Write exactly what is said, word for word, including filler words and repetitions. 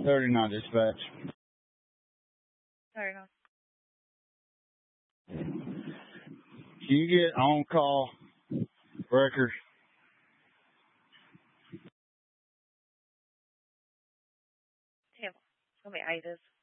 thirty-nine dispatch. Sorry, no. Can you get on-call records? Damn. It's going to be Ida's.